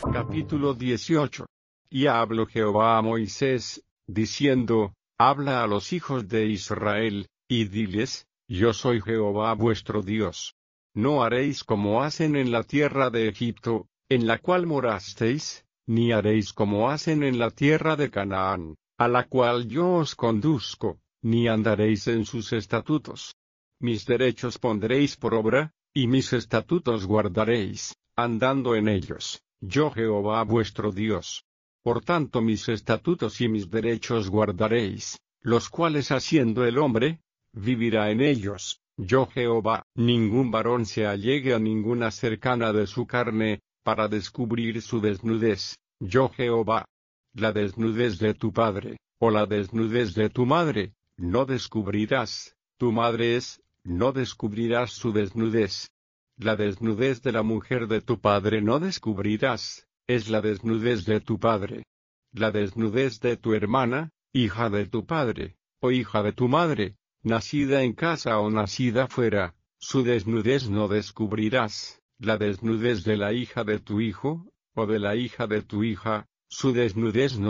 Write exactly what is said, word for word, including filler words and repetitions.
Capítulo dieciocho. Y habló Jehová a Moisés, diciendo, habla a los hijos de Israel, y diles, yo soy Jehová vuestro Dios. No haréis como hacen en la tierra de Egipto, en la cual morasteis, ni haréis como hacen en la tierra de Canaán, a la cual yo os conduzco, ni andaréis en sus estatutos. Mis derechos pondréis por obra, y mis estatutos guardaréis, andando en ellos, yo Jehová vuestro Dios. Por tanto mis estatutos y mis derechos guardaréis, los cuales haciendo el hombre, vivirá en ellos, yo Jehová. Ningún varón se allegue a ninguna cercana de su carne, para descubrir su desnudez, yo Jehová. La desnudez de tu padre, o la desnudez de tu madre, no descubrirás, tu madre es, no descubrirás su desnudez. La desnudez de la mujer de tu padre no descubrirás, es la desnudez de tu padre. La desnudez de tu hermana, hija de tu padre, o hija de tu madre, nacida en casa o nacida fuera, su desnudez no descubrirás. La desnudez de la hija de tu hijo, o de la hija de tu hija, su desnudez no